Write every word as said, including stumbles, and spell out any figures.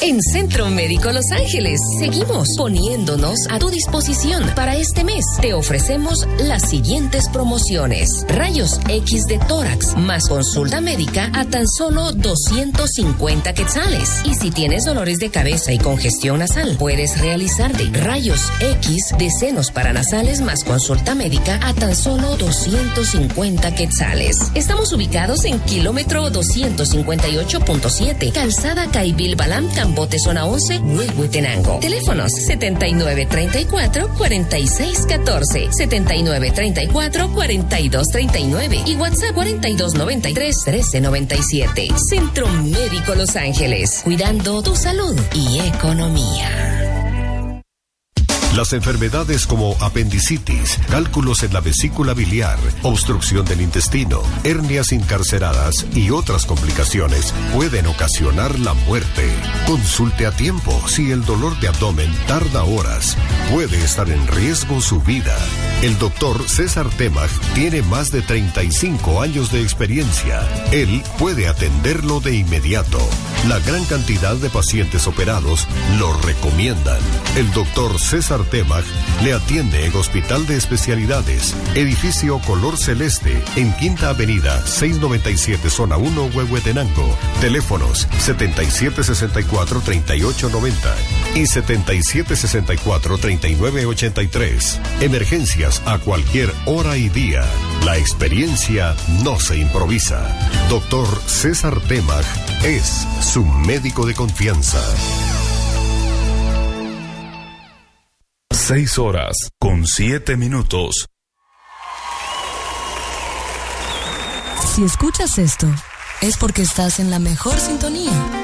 En Centro Médico Los Ángeles, seguimos poniéndonos a tu disposición. Para este mes, te ofrecemos las siguientes promociones. Rayos X de tórax, más consulta médica a tan solo doscientos cincuenta quetzales. Y si tienes dolores de cabeza y congestión nasal, puedes realizarte rayos X de senos paranasales más consulta médica a tan solo doscientos cincuenta quetzales. Estamos ubicados en kilómetro doscientos cincuenta y ocho punto siete, Calzada Caibil Balam, Bote Zona once, Huehuetenango. Teléfonos setenta y nueve treinta y cuatro, cuarenta y seis catorce, setenta y nueve treinta y cuatro, cuarenta y dos treinta y nueve y WhatsApp cuarenta y dos noventa y tres, trece noventa y siete. Centro Médico Los Ángeles, cuidando tu salud y economía. Las enfermedades como apendicitis, cálculos en la vesícula biliar, obstrucción del intestino, hernias incarceradas y otras complicaciones pueden ocasionar la muerte. Consulte a tiempo. Si el dolor de abdomen tarda horas, puede estar en riesgo su vida. El doctor César Temach tiene más de treinta y cinco años de experiencia. Él puede atenderlo de inmediato. La gran cantidad de pacientes operados lo recomiendan. El doctor César Temach le atiende en Hospital de Especialidades, edificio color celeste, en Quinta Avenida, seiscientos noventa y siete, Zona uno, Huehuetenango. Teléfonos setenta y siete sesenta y cuatro, treinta y ocho noventa y setenta y siete sesenta y cuatro, treinta y nueve ochenta y tres. Emergencias a cualquier hora y día. La experiencia no se improvisa. Doctor César Temach es su médico de confianza. Seis horas con siete minutos. Si escuchas esto, es porque estás en la mejor sintonía.